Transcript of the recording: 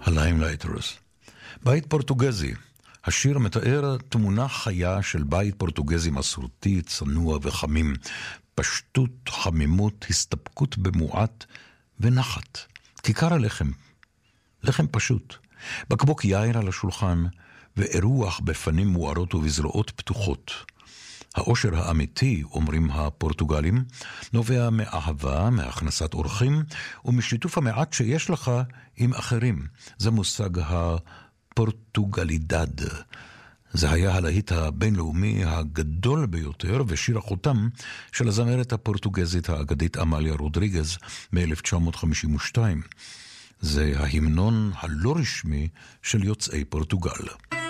הליימלייטרס. בית פורטוגזי. השיר מתאר תמונה חיה של בית פורטוגזי מסורתי, צנוע וחמים. פשטות, חמימות, הסתפקות במועט ונחת. כיכר הלחם. לחם פשוט. בקבוק יין על השולחן ואירוח בפנים מוארות ובזרועות פתוחות. האושר האמיתי, אומרים הפורטוגלים, נובע מאהבה, מהכנסת אורחים ומשיתוף המעט שיש לך עם אחרים. זה מושג הפורטוגלידד. זה היה הלהיט הבינלאומי הגדול ביותר ושיר החותם של הזמרת הפורטוגזית האגדית אמליה רודריגז מ-1952. זה ההמנון הלא רשמי של יוצאי פורטוגל.